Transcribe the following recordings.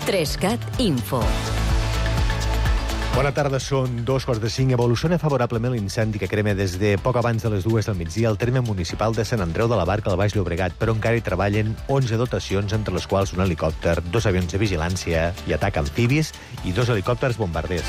3CAT Info. Bona tarda, són 2:45. Evoluciona favorablement l'incendi que crema des de poc abans de les 2 del migdia al terme municipal de Sant Andreu de la Barca al Baix Llobregat, però encara hi treballen 11 dotacions, entre les quals un helicòpter, 2 avions de vigilància i atac amfibis i 2 helicòpters bombarders.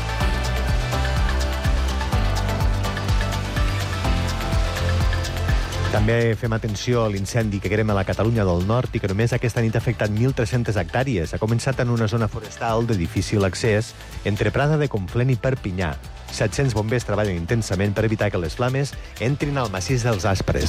També fem atenció a l'incendi que crema a la Catalunya del Nord i que només aquesta nit ha afectat 1.300 hectàrees. Ha començat en una zona forestal de difícil accés entre Prada de Conflent i Perpinyà. 700 bombers treballen intensament per evitar que les flames entrin al massís dels Aspres.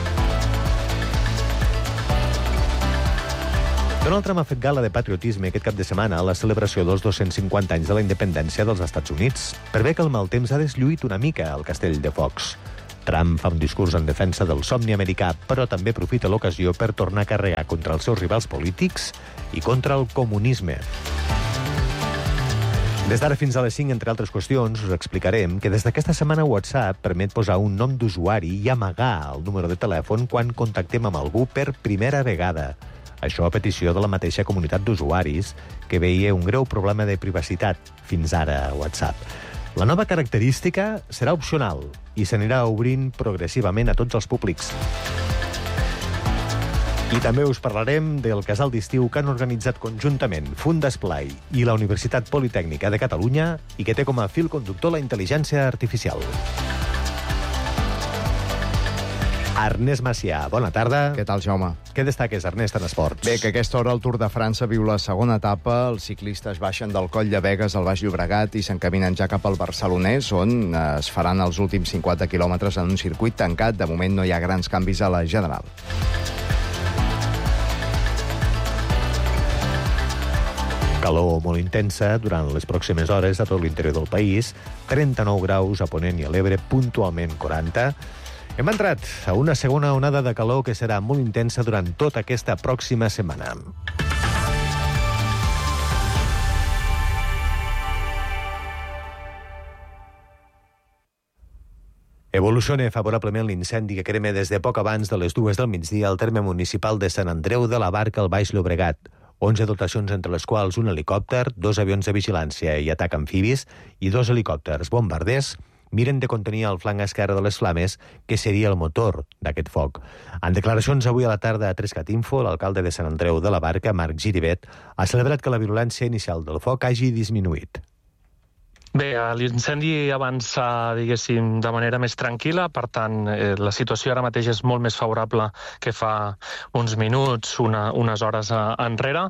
Donald Trump ha fet gala de patriotisme aquest cap de setmana a la celebració dels 250 anys de la independència dels Estats Units. Per bé que el mal temps ha deslluït una mica el castell de focs. Trump fa un discurs en defensa del somni americà, però també aprofita l'ocasió per tornar a carregar contra els seus rivals polítics i contra el comunisme. Des d'ara fins a les 5, entre altres qüestions, us explicarem que des d'aquesta setmana WhatsApp permet posar un nom d'usuari i amagar el número de telèfon quan contactem amb algú per primera vegada. Això a petició de la mateixa comunitat d'usuaris que veia un greu problema de privacitat fins ara a WhatsApp. La nova característica serà opcional i s'anirà obrint progressivament a tots els públics. I també us parlarem del casal d'estiu que han organitzat conjuntament Fundesplai i la Universitat Politècnica de Catalunya i que té com a fil conductor la intel·ligència artificial. Ernest Macià, bona tarda. Què tal, Jaume? Què destaques, Ernest, en esports? Bé, que a aquesta hora el Tour de França viu la segona etapa. Els ciclistes baixen del Coll de Begues al Baix Llobregat i s'encaminen ja cap al Barcelonès, on es faran els últims 50 quilòmetres en un circuit tancat. De moment no hi ha grans canvis a la general. Calor molt intensa durant les pròximes hores a tot l'interior del país. 39 graus a Ponent i a l'Ebre, puntualment 40. Hem entrat a una segona onada de calor que serà molt intensa durant tota aquesta pròxima setmana. Evoluciona favorablement l'incendi que crema des de poc abans de les 2 del migdia al terme municipal de Sant Andreu de la Barca al Baix Llobregat. 11 dotacions, entre les quals un helicòpter, 2 avions de vigilància i atac amfibis i 2 helicòpters bombarders miren de contenir el flanc esquerre de les flames, que seria el motor d'aquest foc. En declaracions avui a la tarda a 3CAT Info, l'alcalde de Sant Andreu de la Barca, Marc Giribet, ha celebrat que la virulència inicial del foc hagi disminuït. Bé, l'incendi avança, diguéssim, de manera més tranquil·la, per tant, la situació ara mateix és molt més favorable que fa uns minuts, unes hores enrere.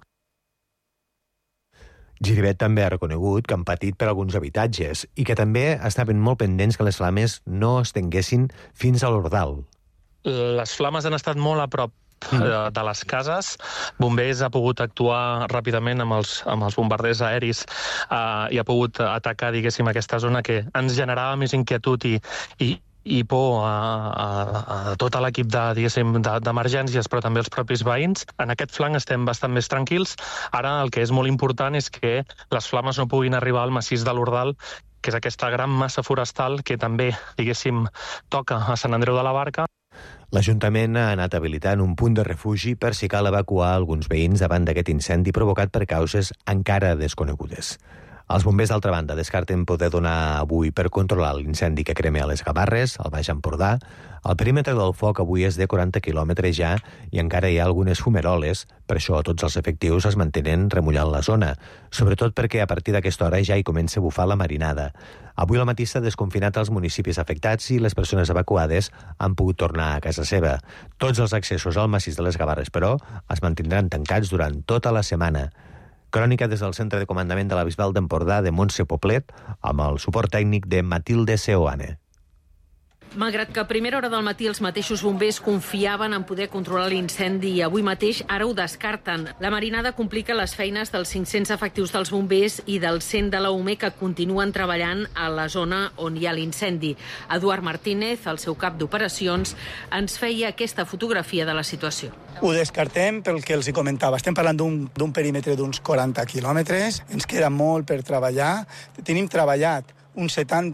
Giribet també ha reconegut que han patit per alguns habitatges i que també estaven molt pendents que les flames no es tenguessin fins a l'Ordal. Les flames han estat molt a prop de les cases. Bombers ha pogut actuar ràpidament amb els bombarders aeris i ha pogut atacar, diguéssim, aquesta zona que ens generava més inquietud i por a tot l'equip d'emergències, però també els propis veïns. En aquest flanc estem bastant més tranquils. Ara el que és molt important és que les flames no puguin arribar al massís de l'Ordal, que és aquesta gran massa forestal que també, diguéssim, toca a Sant Andreu de la Barca. L'Ajuntament ha anat habilitant un punt de refugi per si cal evacuar alguns veïns davant d'aquest incendi provocat per causes encara desconegudes. Els bombers, d'altra banda, descarten poder donar avui per controlar l'incendi que crema a les Gavarres, al Baix Empordà. El perímetre del foc avui és de 40 quilòmetres ja i encara hi ha algunes fumeroles. Per això tots els efectius es mantenen remullant la zona, sobretot perquè a partir d'aquesta hora ja hi comença a bufar la marinada. Avui al matí s'ha desconfinat els municipis afectats i les persones evacuades han pogut tornar a casa seva. Tots els accessos al massís de les Gavarres, però, es mantindran tancats durant tota la setmana. Crònica des del Centre de Comandament de la Bisbal d'Empordà de Montse Poblet, amb el suport tècnic de Matilde Seoane. Malgrat que a primera hora del matí els mateixos bombers confiaven en poder controlar l'incendi i avui mateix ara ho descarten. La marinada complica les feines dels 500 efectius dels bombers i dels 100 de la UME que continuen treballant a la zona on hi ha l'incendi. Eduard Martínez, el seu cap d'operacions, ens feia aquesta fotografia de la situació. Ho descartem pel que els hi comentava. Estem parlant d'un perímetre d'uns 40 quilòmetres. Ens queda molt per treballar. Tenim treballat un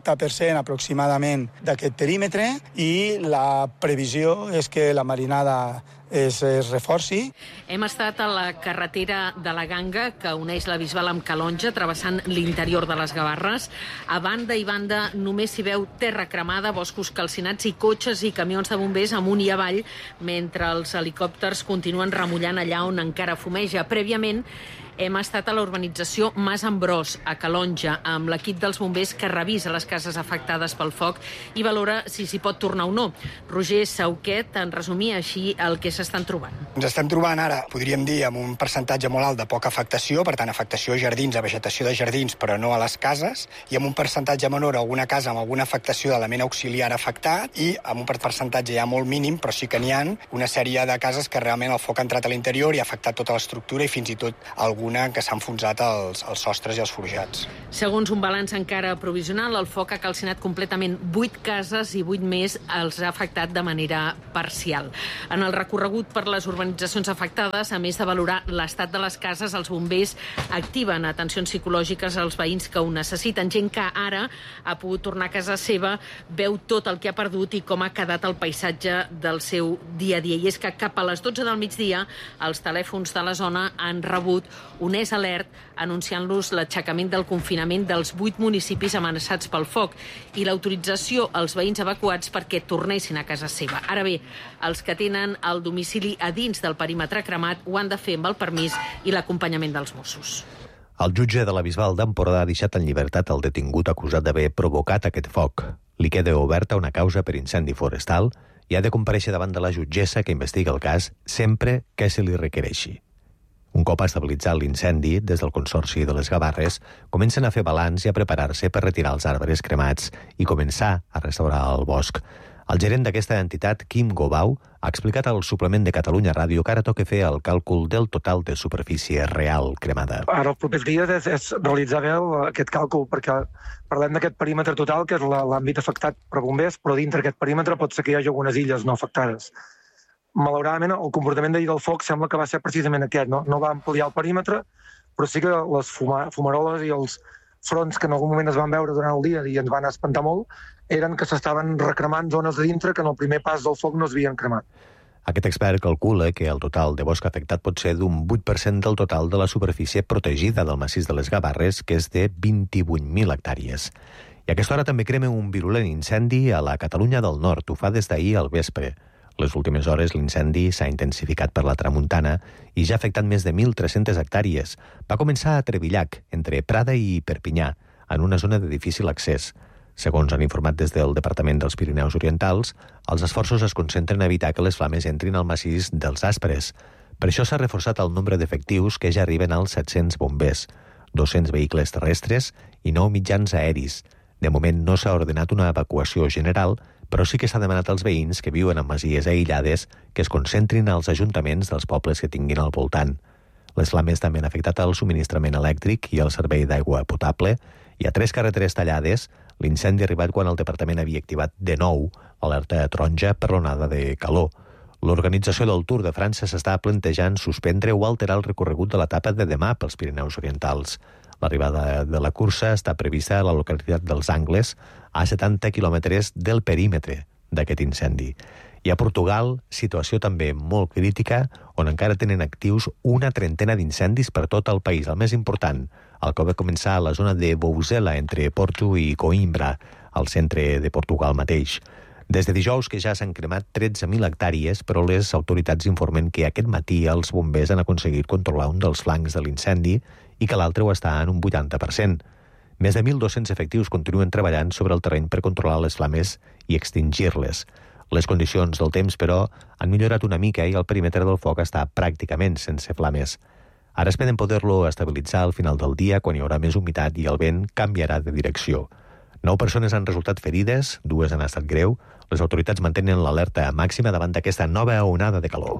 70% aproximadament d'aquest perímetre i la previsió és que la marinada es reforci. Hem estat a la carretera de la Ganga, que uneix la Bisbal amb Calonge, travessant l'interior de les Gavarres. A banda i banda només s'hi veu terra cremada, boscos calcinats i cotxes i camions de bombers amunt i avall, mentre els helicòpters continuen remullant allà on encara fumeja. Prèviament, hem estat a la urbanització Mas Ambrós, a Calonge, amb l'equip dels bombers que revisa les cases afectades pel foc i valora si s'hi pot tornar o no. Roger Sauquet en resumia així el que s'estan trobant. Ens estem trobant ara, podríem dir, amb un percentatge molt alt de poca afectació, per tant, afectació a jardins, a vegetació de jardins, però no a les cases, i amb un percentatge menor a alguna casa amb alguna afectació d'element auxiliar afectat, i amb un percentatge ja molt mínim, però sí que n'hi ha una sèrie de cases que realment el foc ha entrat a l'interior i ha afectat tota l'estructura i fins i tot alguna que s'han enfonsat els sostres i els forjats. Segons un balanç encara provisional, el foc ha calcinat completament 8 cases i 8 més els ha afectat de manera parcial. En el recorregut per les urbanitzacions afectades, a més de valorar l'estat de les cases, els bombers activen atencions psicològiques als veïns que ho necessiten. Gent que ara ha pogut tornar a casa seva, veu tot el que ha perdut i com ha quedat el paisatge del seu dia a dia. I és que cap a les 12 del migdia els telèfons de la zona han rebut un alert anunciant-los l'aixecament del confinament dels 8 municipis amenaçats pel foc i l'autorització als veïns evacuats perquè tornessin a casa seva. Ara bé, els que tenen el domicili a dins del perímetre cremat ho han de fer amb el permís i l'acompanyament dels Mossos. El jutge de la Bisbal d'Empordà ha deixat en llibertat el detingut acusat d'haver provocat aquest foc. Li queda oberta una causa per incendi forestal i ha de comparèixer davant de la jutgessa que investiga el cas sempre que se li requereixi. Un cop estabilitzat l'incendi, des del Consorci de les Gavarres, comencen a fer balanç i a preparar-se per retirar els arbres cremats i començar a restaurar el bosc. El gerent d'aquesta entitat, Quim Gobau, ha explicat al suplement de Catalunya Ràdio que ara toca fer el càlcul del total de superfície real cremada. Ara, els propers dies és realitzar bé aquest càlcul, perquè parlem d'aquest perímetre total, que és l'àmbit afectat per bombers, però dintre aquest perímetre pot ser que hi hagi algunes illes no afectades. Malauradament, el comportament d'ahir del foc sembla que va ser precisament aquest, no va ampliar el perímetre, però sí que les fumaroles i els fronts que en algun moment es van veure durant el dia i ens van espantar molt, eren que s'estaven recremant zones de dintre que en el primer pas del foc no es havien cremat. Aquest expert calcula que el total de bosc afectat pot ser d'un 8% del total de la superfície protegida del massís de les Gavarres, que és de 28.000 hectàrees. I a aquesta hora també crema un virulent incendi a la Catalunya del Nord. Ho fa des d'ahir al vespre. Les últimes hores l'incendi s'ha intensificat per la tramuntana i ja ha afectat més de 1.300 hectàrees. Va començar a Trevillac, entre Prada i Perpinyà, en una zona de difícil accés. Segons han informat des del Departament dels Pirineus Orientals, els esforços es concentren a evitar que les flames entrin al massís dels Aspres. Per això s'ha reforçat el nombre d'efectius, que ja arriben als 700 bombers, 200 vehicles terrestres i 9 mitjans aeris. De moment no s'ha ordenat una evacuació general, però sí que s'ha demanat als veïns que viuen en masies aïllades que es concentrin als ajuntaments dels pobles que tinguin al voltant. Les flames també han afectat el subministrament elèctric i el servei d'aigua potable, i a 3 carreteres tallades l'incendi ha arribat quan el departament havia activat de nou l'alerta taronja per l'onada de calor. L'organització del Tour de França s'està plantejant suspendre o alterar el recorregut de l'etapa de demà pels Pirineus Orientals. L'arribada de la cursa està prevista a la localitat dels Angles, a 70 quilòmetres del perímetre d'aquest incendi. I a Portugal, situació també molt crítica, on encara tenen actius una trentena d'incendis per tot el país. El més important, el que va començar a la zona de Bouzela, entre Porto i Coimbra, al centre de Portugal mateix. Des de dijous que ja s'han cremat 13.000 hectàrees, però les autoritats informen que aquest matí els bombers han aconseguit controlar un dels flancs de l'incendi i que l'altre ho està en un 80%. Més de 1.200 efectius continuen treballant sobre el terreny per controlar les flames i extingir-les. Les condicions del temps, però, han millorat una mica i el perímetre del foc està pràcticament sense flames. Ara esperen poder-lo estabilitzar al final del dia, quan hi haurà més humitat i el vent canviarà de direcció. 9 persones han resultat ferides, 2 han estat greu. Les autoritats mantenen l'alerta màxima davant d'aquesta nova onada de calor.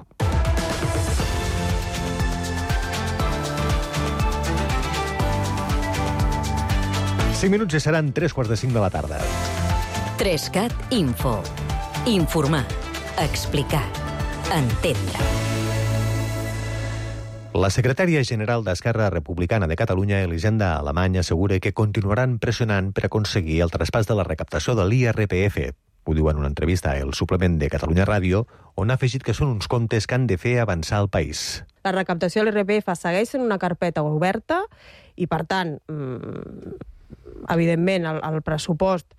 Cinc minuts i seran 3:45 de la tarda. 3CAT Info. Informar. Explicar. Entendre. La secretària general d'Esquerra Republicana de Catalunya, Elisenda Alemany, assegura que continuaran pressionant per aconseguir el traspàs de la recaptació de l'IRPF. Ho diu en una entrevista al suplement de Catalunya Ràdio, on ha afegit que són uns comptes que han de fer avançar el país. La recaptació de l'IRPF segueix sent una carpeta oberta i, per tant, evidentment, el pressupost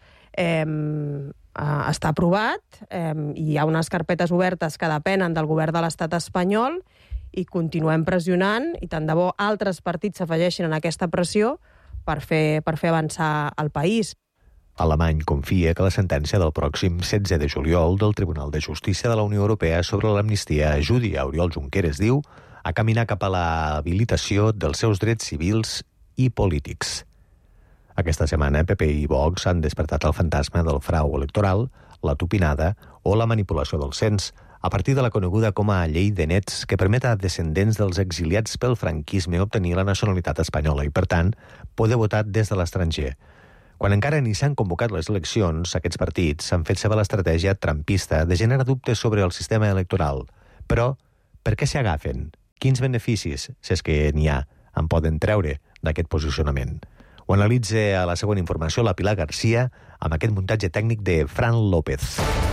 està aprovat i hi ha unes carpetes obertes que depenen del govern de l'estat espanyol i continuem pressionant i tant de bo altres partits s'afegeixin en aquesta pressió per fer avançar el país. Alemany confia que la sentència del pròxim 16 de juliol del Tribunal de Justícia de la Unió Europea sobre l'amnistia ajudi a Oriol Junqueras, diu, a caminar cap a l'habilitació dels seus drets civils i polítics. Aquesta setmana, PP i Vox han despertat el fantasma del frau electoral, la tupinada o la manipulació del cens, a partir de la coneguda com a llei de nets, que permet a descendents dels exiliats pel franquisme obtenir la nacionalitat espanyola i, per tant, poder votar des de l'estranger. Quan encara ni s'han convocat les eleccions, aquests partits han fet seva l'estratègia trampista de generar dubtes sobre el sistema electoral. Però, per què s'hi agafen? Quins beneficis, si és que n'hi ha, en poden treure d'aquest posicionament? Ho analitza a la següent informació la Pilar Garcia amb aquest muntatge tècnic de Fran López.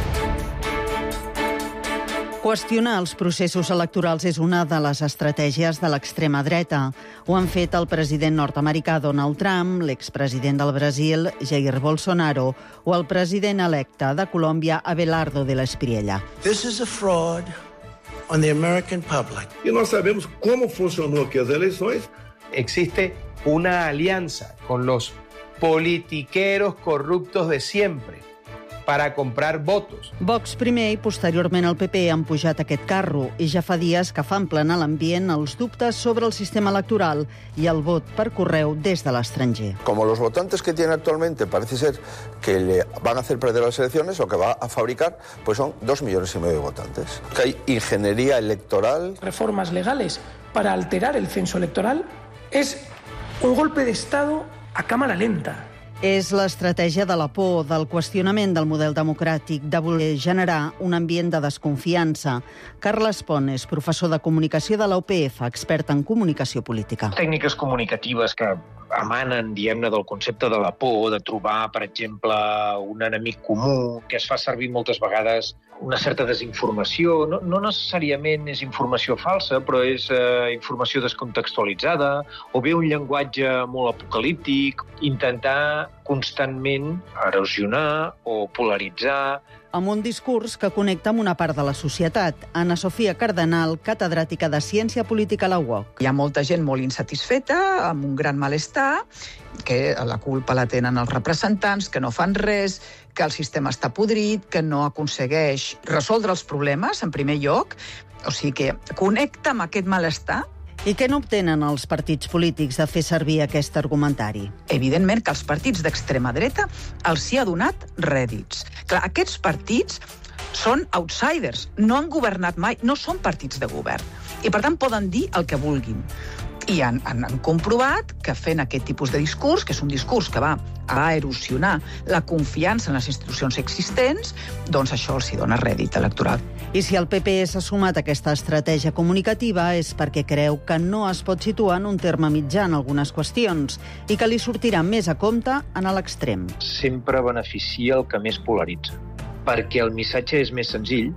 Qüestionar els processos electorals és una de les estratègies de l'extrema dreta. Ho han fet el president nord-americà Donald Trump, l'expresident del Brasil, Jair Bolsonaro, o el president electe de Colòmbia, Abelardo de la Espriella. This is a fraud on the American public. Y nós sabemos cómo funcionó aquí las elecciones. Existe una alianza con los politiqueros corruptos de siempre para comprar votos. Vox primer i posteriorment el PP han pujat aquest carro i ja fa dies que fan planar l'ambient els dubtes sobre el sistema electoral i el vot per correu des de l'estranger. Como los votantes que tiene actualmente parece ser que le van a hacer perder las elecciones o que va a fabricar, pues son 2,5 millones de votantes. Que hay ingeniería electoral. Reformas legales para alterar el censo electoral es un golpe de Estado a cámara lenta. És l'estratègia de la por, del qüestionament del model democràtic, de voler generar un ambient de desconfiança. Carles Pont és professor de comunicació de la UPF, expert en comunicació política. Tècniques comunicatives que emanen, diguem-ne, del concepte de la por, de trobar, per exemple, un enemic comú, que es fa servir moltes vegades una certa desinformació. No necessàriament és informació falsa, però és informació descontextualitzada, o bé un llenguatge molt apocalíptic, intentar constantment erosionar o polaritzar. Amb un discurs que connecta amb una part de la societat. Anna Sofia Cardenal, catedràtica de Ciència Política a la UOC. Hi ha molta gent molt insatisfeta, amb un gran malestar, que la culpa la tenen els representants, que no fan res, que el sistema està podrit, que no aconsegueix resoldre els problemes, en primer lloc. O sigui que connecta amb aquest malestar. I què n'obtenen els partits polítics de fer servir aquest argumentari? Evidentment que els partits d'extrema dreta els hi ha donat rèdits. Clar, aquests partits són outsiders, no han governat mai, no són partits de govern. I, per tant, poden dir el que vulguin. I han comprovat que fent aquest tipus de discurs, que és un discurs que va a erosionar la confiança en les institucions existents, doncs això els hi dona rèdit electoral. I si el PP s'ha sumat a aquesta estratègia comunicativa és perquè creu que no es pot situar en un terme mitjà en algunes qüestions i que li sortirà més a compte en l'extrem. Sempre beneficia el que més polaritza, perquè el missatge és més senzill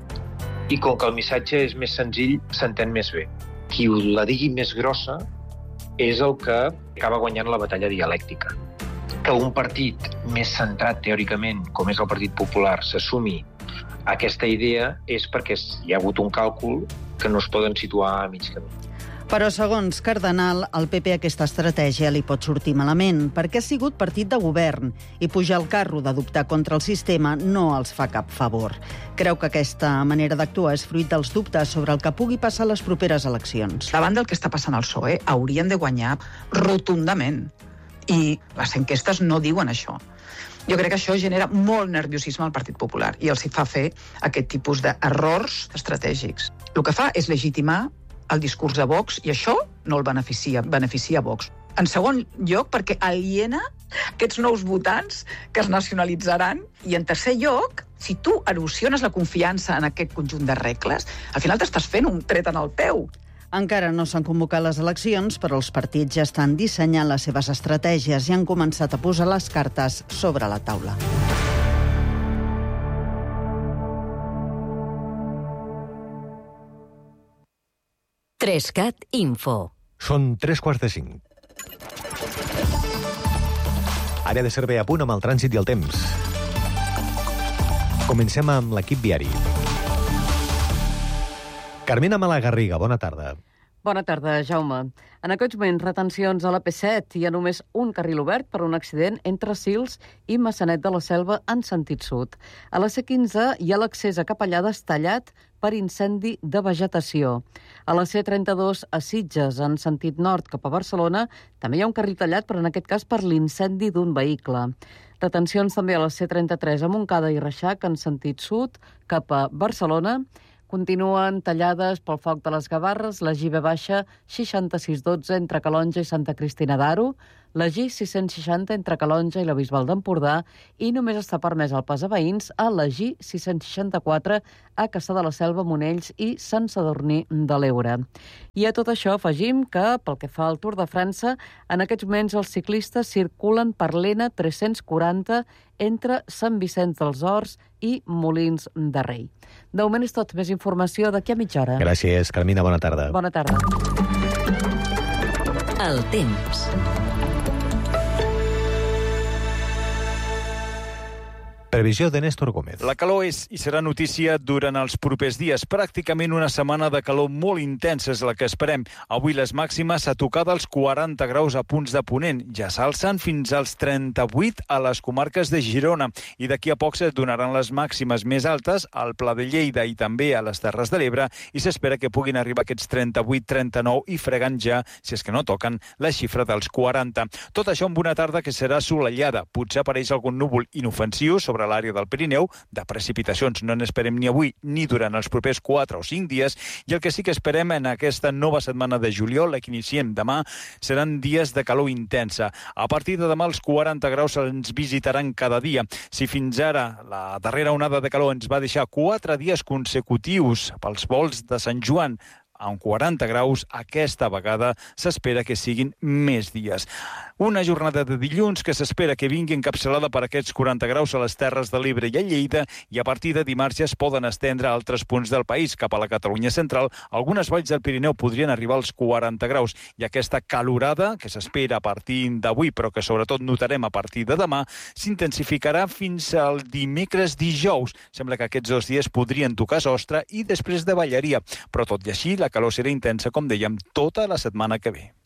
i com que el missatge és més senzill s'entén més bé. Qui la digui més grossa és el que acaba guanyant la batalla dialèctica. Que un partit més centrat teòricament, com és el Partit Popular, s'assumi aquesta idea és perquè hi ha hagut un càlcul que no es poden situar a mig camí. Però, segons Cardenal, al PP aquesta estratègia li pot sortir malament, perquè ha sigut partit de govern i pujar al carro de dubtar contra el sistema no els fa cap favor. Creu que aquesta manera d'actuar és fruit dels dubtes sobre el que pugui passar a les properes eleccions. Davant del que està passant al PSOE, haurien de guanyar rotundament. I les enquestes no diuen això. Jo crec que això genera molt nerviosisme al Partit Popular i els hi fa fer aquest tipus d'errors estratègics. El que fa és legitimar el discurs de Vox i això no el beneficia Vox. En segon lloc, perquè aliena aquests nous votants que es nacionalitzaran i, en tercer lloc, si tu erosiones la confiança en aquest conjunt de regles, al final t'estàs fent un tret en el peu. Encara no s'han convocat les eleccions, però els partits ja estan dissenyant les seves estratègies i han començat a posar les cartes sobre la taula. Trescat Info. Són 3:45. Àrea de servei a punt amb el trànsit i el temps. Comencem amb l'equip viari. Carmina Malagarriga, bona tarda. Bona tarda, Jaume. En aquests moments, retencions a l'AP7. Hi ha només un carril obert per un accident entre Sils i Maçanet de la Selva en sentit sud. A la C15 hi ha l'accés a Capellades tallat per incendi de vegetació. A la C32 a Sitges, en sentit nord cap a Barcelona, també hi ha un carril tallat, però en aquest cas per l'incendi d'un vehicle. Retencions també a la C33 a Montcada i Reixac, en sentit sud cap a Barcelona. Continuen tallades pel foc de les Gavarres, la GB baixa 6612 entre Calonja i Santa Cristina d'Aro, la G660 entre Calonja i la Bisbal d'Empordà i només està permès el pas a veïns a la G664 a Cassà de la Selva, Monells i Sant Sadurní de l'Eure. I a tot això afegim que, pel que fa al Tour de França, en aquests moments els ciclistes circulen per l'Ena 340 entre Sant Vicenç dels Horts i Molins de Rei. De moment és tot. Més informació d'aquí a mitja hora. Gràcies, Carmina. Bona tarda. Bona tarda. El temps. Previsió de Néstor Gómez. La calor és i serà notícia durant els propers dies. Pràcticament una setmana de calor molt intensa és la que esperem. Avui les màximes a tocar dels 40 graus a punts de Ponent. Ja s'alcen fins als 38 a les comarques de Girona. I d'aquí a poc es donaran les màximes més altes al Pla de Lleida i també a les Terres de l'Ebre i s'espera que puguin arribar aquests 38-39 i fregant ja, si és que no toquen, la xifra dels 40. Tot això amb una tarda que serà assolellada. Potser apareix algun núvol inofensiu sobre l'àrea del Pirineu. De precipitacions no n'esperem ni avui ni durant els propers 4 o 5 dies i el que sí que esperem en aquesta nova setmana de juliol, la que iniciem demà, seran dies de calor intensa. A partir de demà els 40 graus ens visitaran cada dia. Si fins ara la darrera onada de calor ens va deixar 4 dies consecutius pels volts de Sant Joan amb 40 graus, aquesta vegada s'espera que siguin més dies. Una jornada de dilluns que s'espera que vingui encapçalada per aquests 40 graus a les Terres de l'Ebre i a Lleida i a partir de dimarts ja es poden estendre a altres punts del país. Cap a la Catalunya central, algunes valls del Pirineu podrien arribar als 40 graus i aquesta calorada, que s'espera a partir d'avui, però que sobretot notarem a partir de demà, s'intensificarà fins al dimecres dijous. Sembla que aquests 2 dies podrien tocar sostre i després davallaria, però tot i així la calor serà intensa, com dèiem, tota la setmana que ve.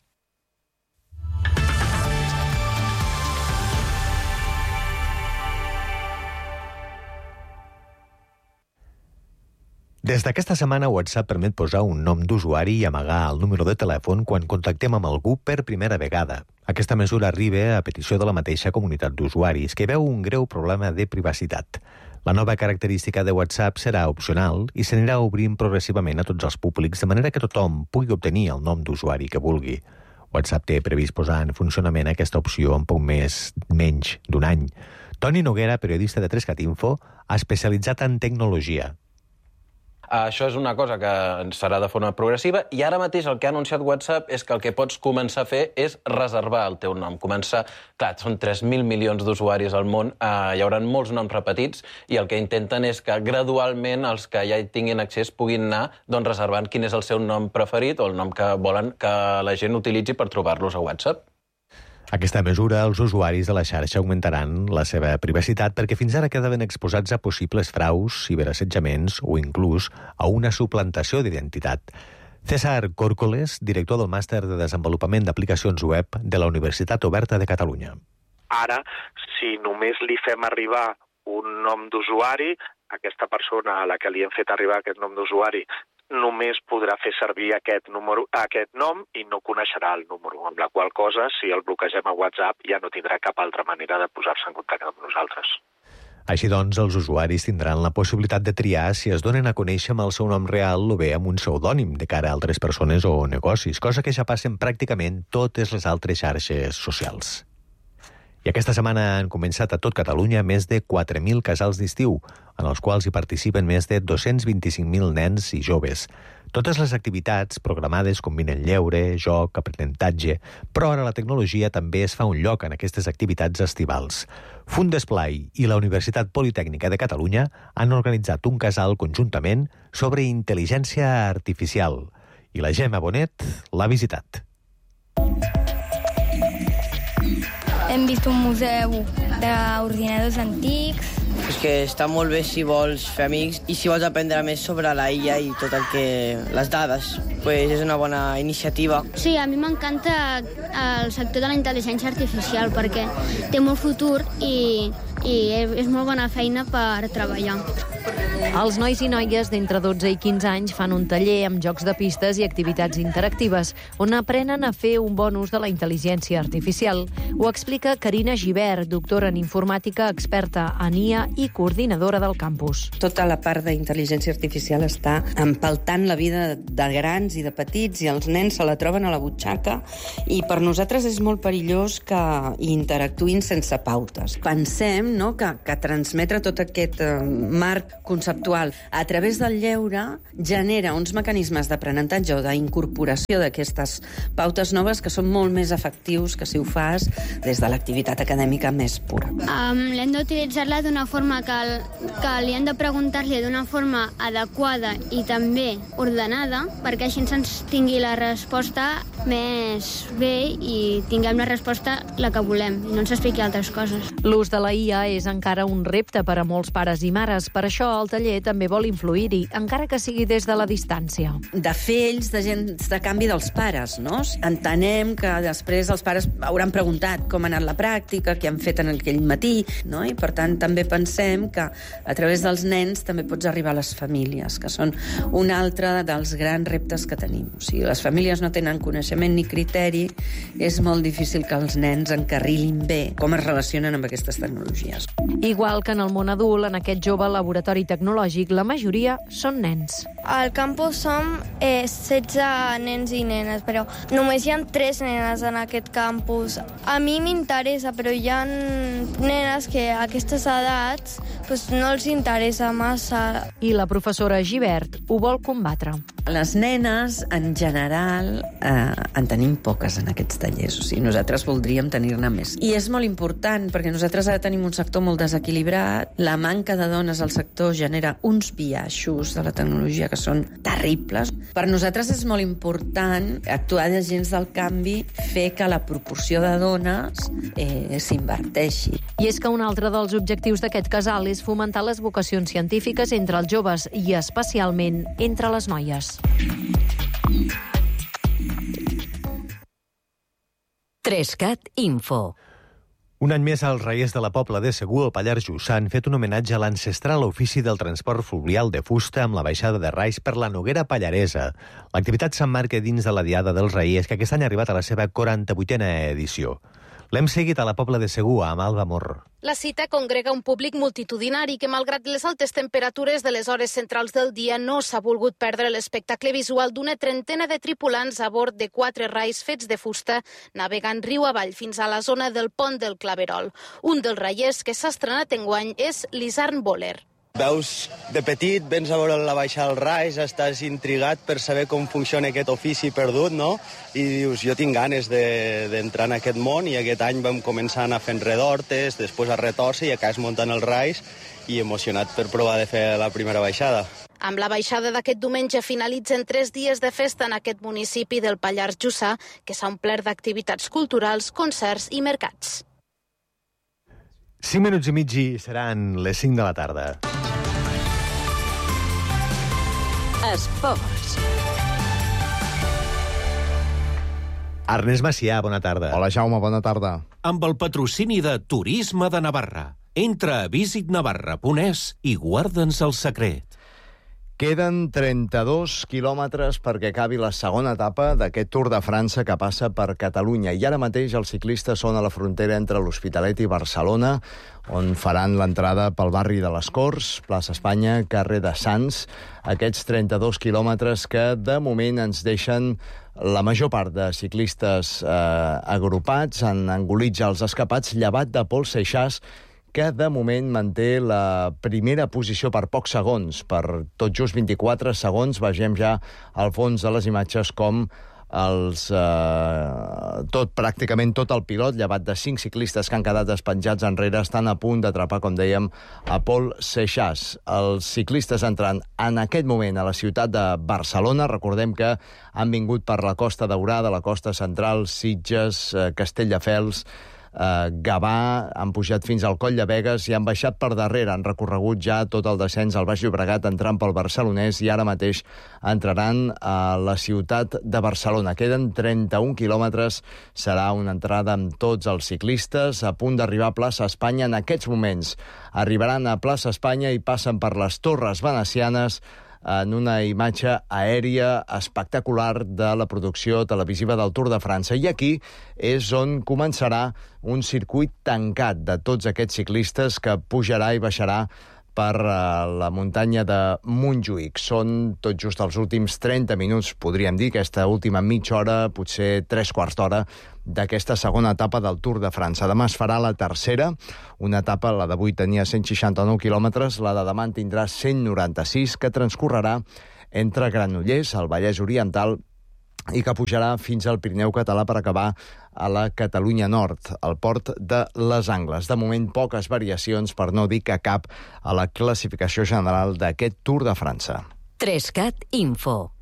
Des d'aquesta setmana, WhatsApp permet posar un nom d'usuari i amagar el número de telèfon quan contactem amb algú per primera vegada. Aquesta mesura arriba a petició de la mateixa comunitat d'usuaris, que veu un greu problema de privacitat. La nova característica de WhatsApp serà opcional i s'anirà obrint progressivament a tots els públics, de manera que tothom pugui obtenir el nom d'usuari que vulgui. WhatsApp té previst posar en funcionament aquesta opció en poc menys d'un any. Toni Noguera, periodista de 3cat Info, ha especialitzat en tecnologia. Això és una cosa que ens farà de forma progressiva i ara mateix el que ha anunciat WhatsApp és que el que pots començar a fer és reservar el teu nom. Començar, clar, són 3.000 milions d'usuaris al món, hi haurà molts noms repetits i el que intenten és que gradualment els que ja hi tinguin accés puguin anar reservant quin és el seu nom preferit o el nom que volen que la gent utilitzi per trobar-los a WhatsApp. Aquesta mesura, els usuaris de la xarxa augmentaran la seva privacitat perquè fins ara quedaven exposats a possibles fraus, ciberassetjaments o inclús a una suplantació d'identitat. César Córcoles, director del Màster de Desenvolupament d'Aplicacions Web de la Universitat Oberta de Catalunya. Ara, si només li fem arribar un nom d'usuari, aquesta persona a la que li hem fet arribar aquest nom d'usuari només podrà fer servir aquest nom i no coneixerà el número, amb la qual cosa, si el bloquegem a WhatsApp, ja no tindrà cap altra manera de posar-se en contacte amb nosaltres. Així doncs, els usuaris tindran la possibilitat de triar si es donen a conèixer amb el seu nom real o bé amb un pseudònim de cara a altres persones o negocis, cosa que ja passen pràcticament totes les altres xarxes socials. I aquesta setmana han començat a tot Catalunya més de 4.000 casals d'estiu, en els quals hi participen més de 225.000 nens i joves. Totes les activitats programades combinen lleure, joc, aprenentatge, però ara la tecnologia també es fa un lloc en aquestes activitats estivals. Fundesplai i la Universitat Politècnica de Catalunya han organitzat un casal conjuntament sobre intel·ligència artificial. I la Gemma Bonet l'ha visitat. Hem vist un museu d'ordinadors antics. És que està molt bé si vols fer amics i si vols aprendre més sobre la IA i tot el que... les dades. Pues és una bona iniciativa. Sí, a mi m'encanta el sector de la intel·ligència artificial perquè té molt futur i és molt bona feina per treballar. Els nois i noies d'entre 12 i 15 anys fan un taller amb jocs de pistes i activitats interactives on aprenen a fer un bon ús de la intel·ligència artificial. Ho explica Carina Gibert, doctora en informàtica, experta en IA i coordinadora del campus. Tota la part d'intel·ligència artificial està empaltant la vida de grans i de petits i els nens se la troben a la butxaca i per nosaltres és molt perillós que interactuïn sense pautes. Pensem que transmetre tot aquest marc conceptual a través del lleure genera uns mecanismes d'aprenentatge o d'incorporació d'aquestes pautes noves que són molt més efectius que si ho fas des de l'activitat acadèmica més pura. L'hem d'utilitzar-la d'una forma que li hem de preguntar-li d'una forma adequada i també ordenada perquè així ens tingui la resposta més bé i tinguem la resposta la que volem i no ens expliqui altres coses. L'ús de la IA és encara un repte per a molts pares i mares. Per això el taller també vol influir-hi, encara que sigui des de la distància. De fer ells d'agents de canvi dels pares, no? Entenem que després els pares hauran preguntat com ha anat la pràctica, què han fet en aquell matí, no? I per tant també pensem que a través dels nens també pots arribar a les famílies, que són un altre dels grans reptes que tenim. O sigui, les famílies no tenen coneixement ni criteri, és molt difícil que els nens encarrilin bé com es relacionen amb aquestes tecnologies. Igual que en el món adult, en aquest jove laboratori tecnològic, la majoria són nens. Al campus som 16 nens i nenes, però només hi ha 3 nenes en aquest campus. A mi m'interessa, però hi ha nenes que a aquestes edats no els interessa massa. I la professora Gibert ho vol combatre. Les nenes, en general, en tenim poques en aquests tallers. O sigui, nosaltres voldríem tenir-ne més. I és molt important, perquè nosaltres ara tenim un sector molt desequilibrat. La manca de dones al sector genera uns biaixos de la tecnologia que són terribles. Per nosaltres és molt important actuar d'agents del canvi, fer que la proporció de dones s'inverteixi. I és que un altre dels objectius d'aquest casal és fomentar les vocacions científiques entre els joves i especialment entre les noies. 3CAT Info. Un any més, els Reiers de la Pobla de Segur, al Pallars Jussà, han fet un homenatge a l'ancestral ofici del transport fluvial de fusta amb la baixada de rais per la Noguera Pallaresa. L'activitat s'emmarca dins de la Diada dels Reiers, que aquest any ha arribat a la seva 48a edició. L'hem seguit a la Pobla de Segur, amb Alba Mor. La cita congrega un públic multitudinari que, malgrat les altes temperatures de les hores centrals del dia, no s'ha volgut perdre l'espectacle visual d'una trentena de tripulants a bord de 4 rais fets de fusta, navegant riu avall fins a la zona del pont del Claverol. Un dels reiers que s'ha estrenat enguany és l'Isarn Boller. Veus de petit, vens a veure la baixada del rais, estàs intrigat per saber com funciona aquest ofici perdut, no? I dius, jo tinc ganes d'entrar en aquest món, i aquest any vam començar a anar fent redortes, després a retorça i acabes muntant el rais i emocionat per provar de fer la primera baixada. Amb la baixada d'aquest diumenge finalitzen 3 dies de festa en aquest municipi del Pallars Jussà, que s'ha omplert d'activitats culturals, concerts i mercats. 5 minuts i mig i seran les 5 de la tarda. Esports. Ernest Macià, bona tarda. Hola, Jaume, bona tarda. Amb el patrocini de Turisme de Navarra. Entra a visitnavarra.es i guarda'ns el secret. Queden 32 quilòmetres perquè acabi la segona etapa d'aquest Tour de França que passa per Catalunya. I ara mateix els ciclistes són a la frontera entre l'Hospitalet i Barcelona, on faran l'entrada pel barri de les Corts, plaça Espanya, carrer de Sants. Aquests 32 quilòmetres que de moment ens deixen la major part de ciclistes agrupats, en engolit ja els escapats, llevat de Pol Seixàs, que de moment manté la primera posició per pocs segons, per tot just 24 segons. Vegem ja al fons de les imatges com pràcticament tot el pilot, llevat de 5 ciclistes que han quedat despenjats enrere, estan a punt d'atrapar, com dèiem, a Pol Seixas. Els ciclistes entrant en aquest moment a la ciutat de Barcelona. Recordem que han vingut per la Costa Daurada, la Costa Central, Sitges, Castelldefels, Gavà, han pujat fins al Coll de Begues i han baixat per darrere. Han recorregut ja tot el descens al Baix Llobregat entrant pel Barcelonès i ara mateix entraran a la ciutat de Barcelona. Queden 31 quilòmetres. Serà una entrada amb tots els ciclistes a punt d'arribar a Plaça Espanya. En aquests moments arribaran a Plaça Espanya i passen per les Torres Venecianes en una imatge aèria espectacular de la producció televisiva del Tour de França. I aquí és on començarà un circuit tancat de tots aquests ciclistes que pujarà i baixarà per la muntanya de Montjuïc. Són tot just els últims 30 minuts, podríem dir, aquesta última mitja hora, potser 3/4 d'hora, d'aquesta segona etapa del Tour de França. Demà es farà la tercera, una etapa, la d'avui tenia 169 quilòmetres, la de demà en tindrà 196, que transcorrerà entre Granollers, el Vallès Oriental, i que pujarà fins al Pirineu català per acabar a la Catalunya Nord, al port de Les Angles. De moment, poques variacions, per no dir que cap, a la classificació general d'aquest Tour de França. 3CAT Info.